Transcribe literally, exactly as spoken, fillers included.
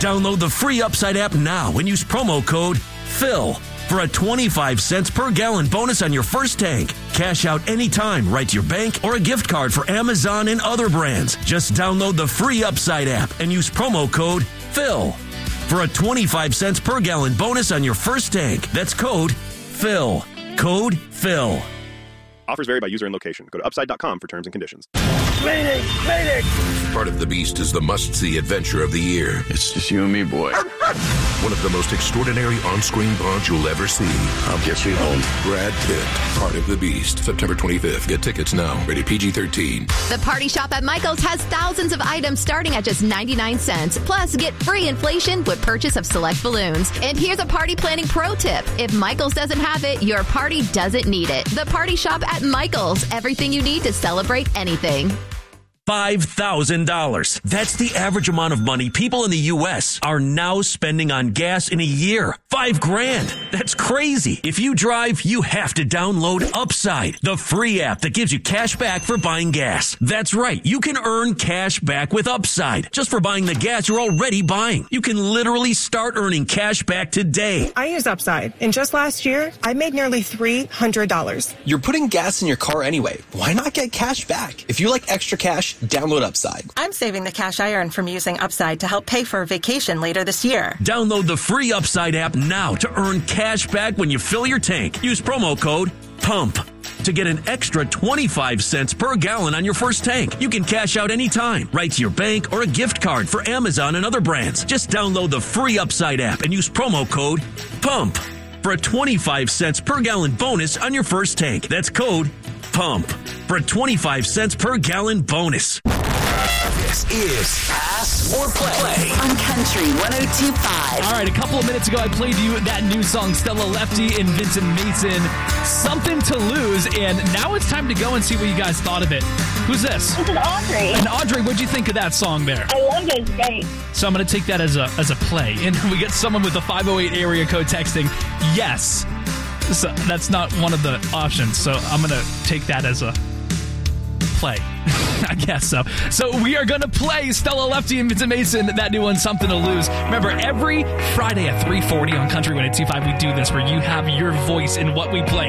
Download the free Upside app now and use promo code PHIL for a twenty-five cents per gallon bonus on your first tank. Cash out anytime right to your bank or a gift card for Amazon and other brands. Just download the free Upside app and use promo code PHIL for a twenty-five cents per gallon bonus on your first tank. That's code PHIL. Code PHIL. Offers vary by user and location. Go to upside dot com for terms and conditions. Mayday! Mayday! Part of the Beast is the must-see adventure of the year. It's just you and me, boy. One of the most extraordinary on-screen bonds you'll ever see. I'll get you home. Brad Pitt, Part of the Beast, September twenty-fifth. Get tickets now. Rated P G thirteen. The Party Shop at Michael's has thousands of items starting at just ninety-nine cents. Plus, get free inflation with purchase of select balloons. And here's a party planning pro tip. If Michael's doesn't have it, your party doesn't need it. The Party Shop at Michael's. Everything you need to celebrate anything. five thousand dollars. That's the average amount of money people in the U S are now spending on gas in a year. Five grand. That's crazy. If you drive, you have to download Upside, the free app that gives you cash back for buying gas. That's right. You can earn cash back with Upside just for buying the gas you're already buying. You can literally start earning cash back today. I use Upside, and just last year, I made nearly three hundred dollars. You're putting gas in your car anyway. Why not get cash back? If you like extra cash, download Upside. I'm saving the cash I earn from using Upside to help pay for a vacation later this year. Download the free Upside app now to earn cash back when you fill your tank. Use promo code PUMP to get an extra twenty-five cents per gallon on your first tank. You can cash out anytime, right to your bank or a gift card for Amazon and other brands. Just download the free Upside app and use promo code PUMP for a twenty-five cents per gallon bonus on your first tank. That's code PUMP for a twenty-five cents per gallon bonus. This is Pass or Play on Country one oh two point five. All right, a couple of minutes ago, I played you that new song, Stella Lefty and Vincent Mason, Something to Lose, and now it's time to go and see what you guys thought of it. Who's this? This is Audrey. And Audrey, what'd you think of that song there? I love it. It's great. So I'm going to take that as a as a play. And we get someone with a five oh eight area code texting, yes. So that's not one of the options, so I'm going to take that as a play. I guess so. So we are going to play Stella Lefty and Vincent Mason, that new one, Something to Lose. Remember, every Friday at three forty on Country one oh two point five, we do this where you have your voice in what we play.